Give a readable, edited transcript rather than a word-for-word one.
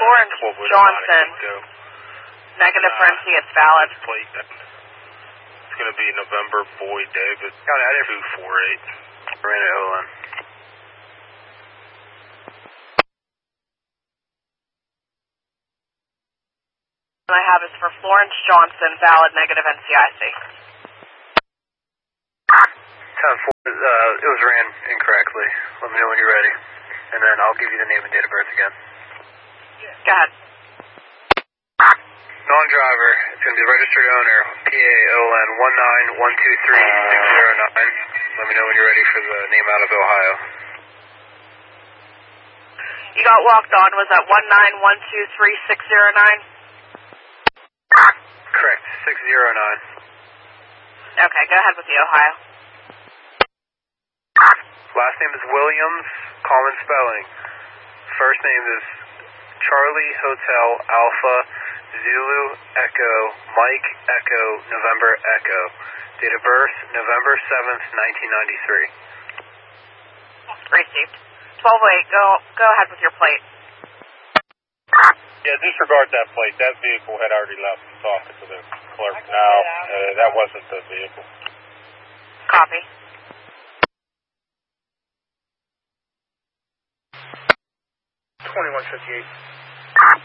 Florence Johnson. Negative for MC, it's valid. It's going to be November Boyd David 248. Ran at OLN. I have is for Florence Johnson, valid, negative NCIC. It was ran incorrectly. Let me know when you're ready. And then I'll give you the name and date of birth again. Go ahead. Non-driver, it's going to be registered owner, PA OLN 19123 609. Let me know when you're ready for the name out of Ohio. You got walked on, was that 19123 609? Correct, 609. Okay, go ahead with the Ohio. Last name is Williams, common spelling. First name is Charlie Hotel Alpha Zulu Echo Mike Echo November Echo. Date of birth November 7th, 1993. Received. 1208, go ahead with your plate. Yeah, disregard that plate. That vehicle had already left. I'm talking to the clerk now. That wasn't the vehicle. Copy. 2158.